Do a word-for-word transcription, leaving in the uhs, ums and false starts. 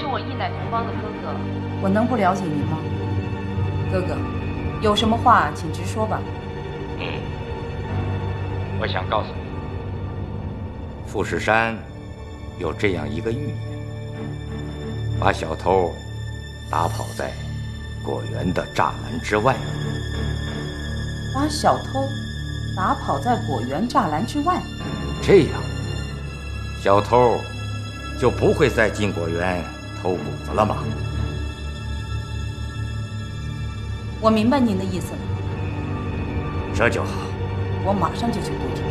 我异奶同胞的哥哥。 我能不了解您吗？哥哥，有什么话请直说吧。 嗯，我想告诉你，富士山有这样一个预言，把小偷打跑在果园的栅栏之外。 把小偷打跑在果园栅栏之外， 这样小偷就不会再进果园偷谷子了吗？ 我明白您的意思了。 这就好。 我马上就去布置。